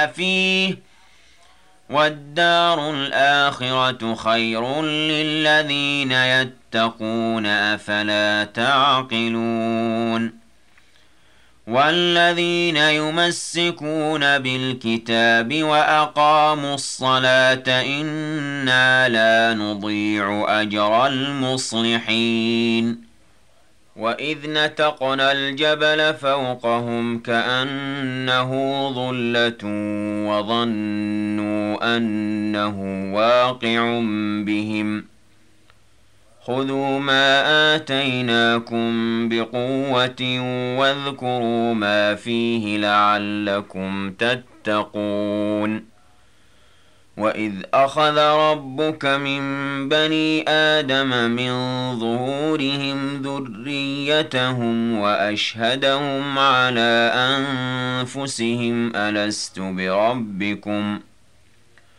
فيه والدار الآخرة خير للذين يتقون أفلا تعقلون والذين يمسكون بالكتاب وأقاموا الصلاة إنا لا نضيع أجر المصلحين وإذ نتقنا الجبل فوقهم كأنه ظلة وظنوا أنه واقع بهم خذوا ما آتيناكم بقوة واذكروا ما فيه لعلكم تتقون وإذ أخذ ربك من بني آدم من ظهورهم ذريتهم وأشهدهم على أنفسهم ألست بربكم